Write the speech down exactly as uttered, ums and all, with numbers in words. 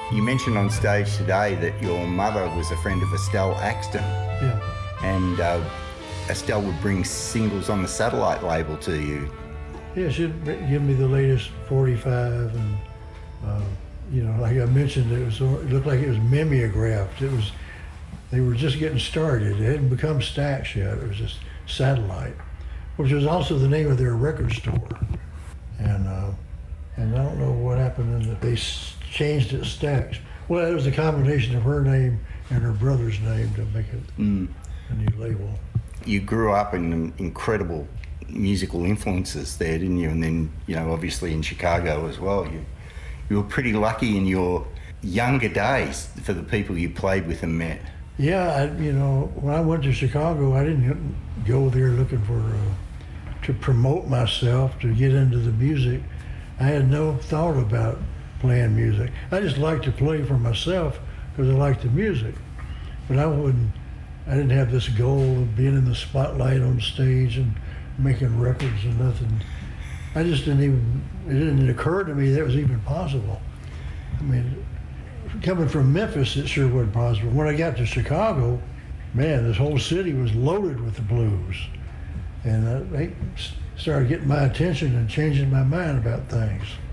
You mentioned on stage today that your mother was a friend of Estelle Axton. Yeah. And uh, Estelle would bring singles on the Satellite label to you. Yeah, she'd give me the latest forty-five, and uh, you know, like I mentioned, it was it looked like it was mimeographed. It was they were just getting started. It hadn't become Stax yet. It was just Satellite, which was also the name of their record store. And uh, and I don't know what happened in that they changed it Stax. Well, it was a combination of her name and her brother's name to make it mm. a new label. You grew up in incredible musical influences there, didn't you? And then, you know, obviously in Chicago as well. You you were pretty lucky in your younger days for the people you played with and met. Yeah, I, you know, when I went to Chicago, I didn't go there looking for uh, to promote myself, to get into the music. I had no thought about playing music. I just liked to play for myself because I liked the music. But I wouldn't, I didn't have this goal of being in the spotlight on stage and making records and nothing. I just didn't even, it didn't occur to me that was even possible. I mean, coming from Memphis, it sure wasn't possible. When I got to Chicago, man, this whole city was loaded with the blues. And uh, they started getting my attention and changing my mind about things.